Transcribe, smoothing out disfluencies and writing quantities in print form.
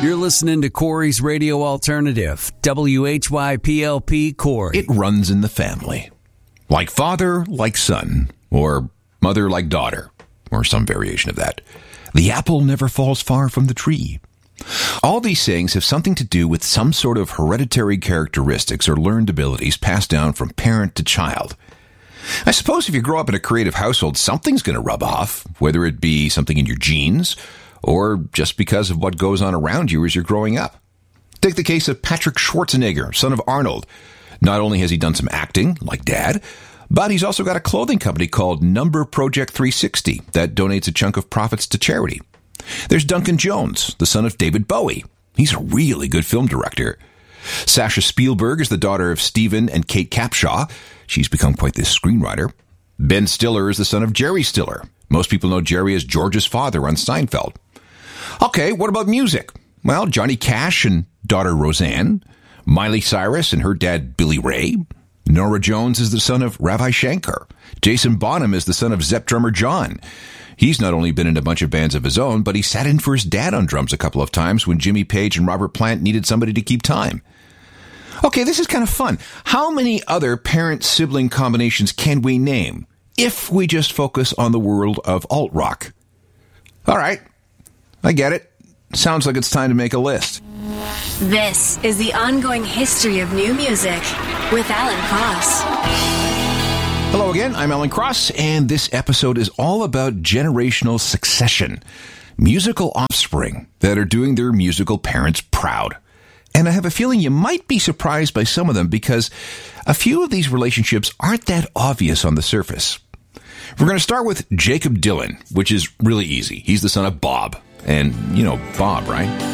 You're listening to Corey's Radio Alternative, WHYPLP Corey. It runs in the family. Like father, like son, or mother like daughter, or some variation of that. The apple never falls far from the tree. All these sayings have something to do with some sort of hereditary characteristics or learned abilities passed down from parent to child. I suppose if you grow up in a creative household, something's going to rub off, whether it be something in your genes or just because of what goes on around you as you're growing up. Take the case of Patrick Schwarzenegger, son of Arnold. Not only has he done some acting, like Dad, but he's also got a clothing company called Number Project 360 that donates a chunk of profits to charity. There's Duncan Jones, the son of David Bowie. He's a really good film director. Sasha Spielberg is the daughter of Stephen and Kate Capshaw. She's become quite the screenwriter. Ben Stiller is the son of Jerry Stiller. Most people know Jerry as George's father on Seinfeld. Okay, what about music? Well, Johnny Cash and daughter Roseanne. Miley Cyrus and her dad Billy Ray. Norah Jones is the son of Ravi Shankar. Jason Bonham is the son of Zepp drummer John. He's not only been in a bunch of bands of his own, but he sat in for his dad on drums a couple of times when Jimmy Page and Robert Plant needed somebody to keep time. Okay, this is kind of fun. How many other parent-sibling combinations can we name if we just focus on the world of alt-rock? All right, I get it. Sounds like it's time to make a list. This is the ongoing history of new music with Alan Cross. Hello again, I'm Alan Cross, and this episode is all about generational succession. Musical offspring that are doing their musical parents proud. And I have a feeling you might be surprised by some of them because a few of these relationships aren't that obvious on the surface. We're going to start with Jakob Dylan, which is really easy. He's the son of Bob. And, you know, Bob, right?